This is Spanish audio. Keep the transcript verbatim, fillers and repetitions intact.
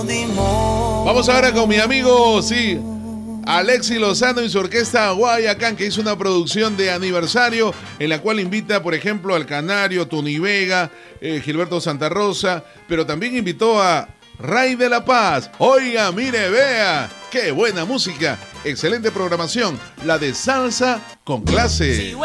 Vamos ahora con mi amigo, sí, Alexis Lozano y su orquesta Guayacán, que hizo una producción de aniversario en la cual invita, por ejemplo, al Canario, Tony Vega, eh, Gilberto Santa Rosa, pero también invitó a Ray de la Paz. Oiga, mire, vea, qué buena música, excelente programación, la de Salsa con Clase.